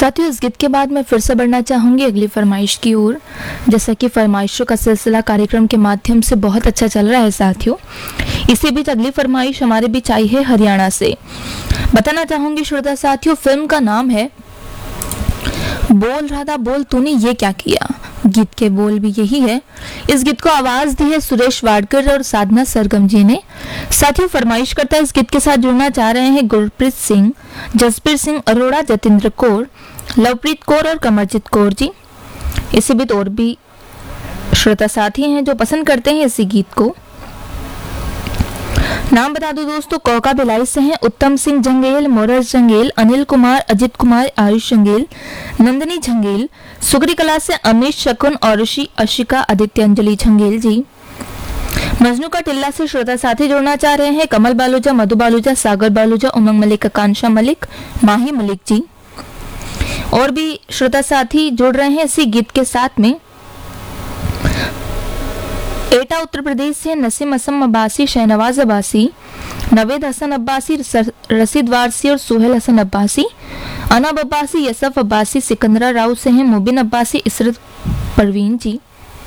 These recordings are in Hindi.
साथियों, इस गीत के बाद मैं फिर से बढ़ना चाहूँगी अगली फरमाइश की ओर। जैसा कि फरमाइशों का सिलसिला कार्यक्रम के माध्यम से बहुत अच्छा चल रहा है साथियों, इसी बीच अगली फरमाइश हमारे बीच आई है हरियाणा से। बताना चाहूँगी श्रोता साथियों, फिल्म का नाम है बोल राधा बोल तूने ये क्या किया। गीत के बोल भी यही है। इस गीत को आवाज दी है सुरेश वाडकर और साधना सरगम जी ने। साथियों, फरमाइश करता है इस गीत के साथ जुड़ना चाह रहे हैं गुरप्रीत सिंह, जसप्रीत सिंह अरोड़ा, जतिंद्र कौर, लवप्रीत कौर और कमरजीत कौर जी। इसी बीच और भी श्रोता साथी हैं जो पसंद करते हैं इसी गीत को। नाम बता दो दोस्तों, कौका भिलाई से हैं उत्तम सिंह जंगेल, मोरस जंगेल, अनिल कुमार, अजित कुमार, आयुष जंगेल, नंदिनी जंगेल, सुगरी कला से अमित शकुन और ऋषि अशिका, आदित्य अंजलि जंगेल जी। मजनू का टिल्ला से श्रोता साथी जोड़ना चाह रहे हैं कमल बालूजा, मधु बालूजा, सागर बालूजा, उमंग मलिक, आकांक्षा मलिक, माही मलिक जी। और भी श्रोता साथी जुड़ रहे हैं इसी गीत के साथ में। एटा उत्तर प्रदेश से नसीम असम अब्बासी, शहनवाज अब्बासी, नवेद हसन अब्बासी, रशीद वारसी और सुहेल हसन अब्बासी, अनब अब्बासी, यसफ अब्बासी, सिकंदरा राव से हैं मुबिन अब्बासी, इसरत परवीन जी।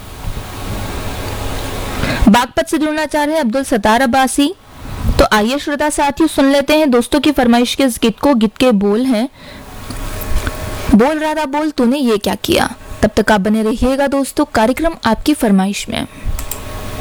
बागपत से जुड़ना चाह रहे हैं अब्दुल सत्तार अब्बासी। तो आइए श्रोता साथियों सुन लेते हैं दोस्तों की फरमाइश के इस गीत को। गीत के बोल हैं बोल राधा बोल तूने ये क्या किया। तब तक आप बने रहिएगा दोस्तों कार्यक्रम आपकी फरमाइश में।